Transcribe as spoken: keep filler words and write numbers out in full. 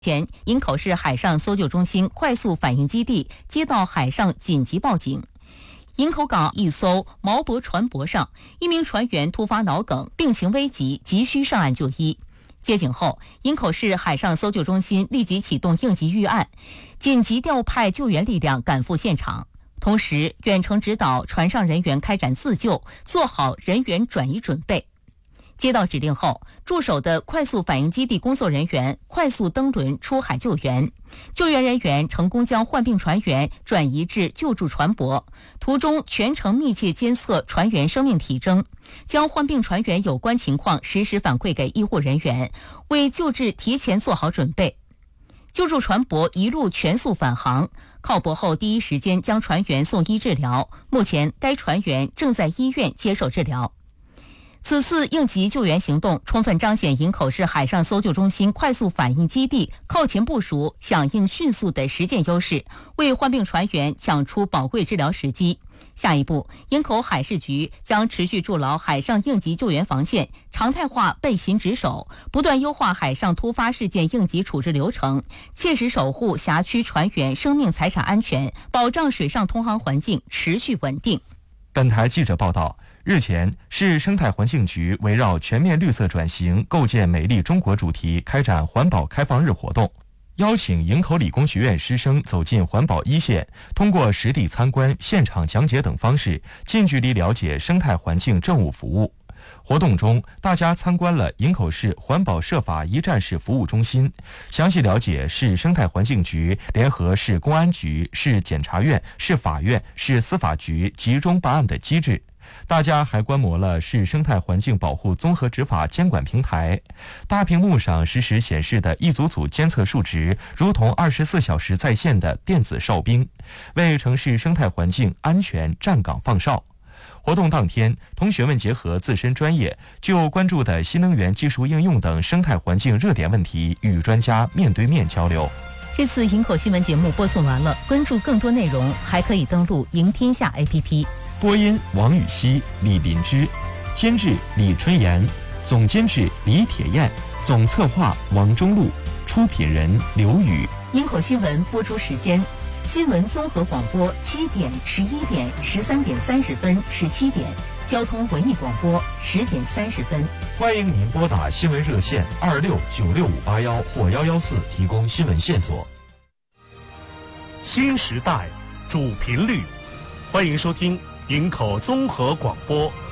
前，营口市海上搜救中心快速反应基地接到海上紧急报警，营口港一艘毛驳船舶上，一名船员突发脑梗，病情危急，急需上岸就医。接警后，营口市海上搜救中心立即启动应急预案，紧急调派救援力量赶赴现场，同时远程指导船上人员开展自救，做好人员转移准备。接到指令后，驻守的快速反应基地工作人员快速登轮出海救援，救援人员成功将患病船员转移至救助船舶，途中全程密切监测船员生命体征，将患病船员有关情况实时反馈给医护人员，为救治提前做好准备。救助船舶一路全速返航，靠泊后第一时间将船员送医治疗，目前该船员正在医院接受治疗。此次应急救援行动充分彰显营口市海上搜救中心快速反应基地靠前部署、响应迅速的实践优势，为患病船员抢出宝贵治疗时机。下一步，营口海事局将持续筑牢海上应急救援防线，常态化备勤值守，不断优化海上突发事件应急处置流程，切实守护辖区船员生命财产安全，保障水上通航环境持续稳定。 本台记者报道，日前，市生态环境局围绕全面绿色转型、构建美丽中国主题开展环保开放日活动，邀请营口理工学院师生走进环保一线，通过实地参观、现场讲解等方式，近距离了解生态环境政务服务。活动中，大家参观了营口市环保社法一站式服务中心，详细了解市生态环境局联合市公安局、市检察院、市法院、市司法局集中办案的机制。大家还观摩了市生态环境保护综合执法监管平台，大屏幕上实时显示的一组组监测数值，如同二十四小时在线的电子哨兵，为城市生态环境安全站岗放哨。活动当天，同学们结合自身专业，就关注的新能源技术应用等生态环境热点问题，与专家面对面交流。 这次营口新闻节目播送完了，关注更多内容还可以登录赢天下 A P P。 播音王雨熙、李林芝，监制李春妍，总监制李铁燕，总策划王中路，出品人刘宇。 营口新闻播出时间：新闻综合广播七点、十一点、十三点三十分、十七点；交通文艺广播十点三十分。 欢迎您拨打新闻热线二六九六五八幺或幺幺四提供新闻线索。 新时代主频率，欢迎收听营口综合广播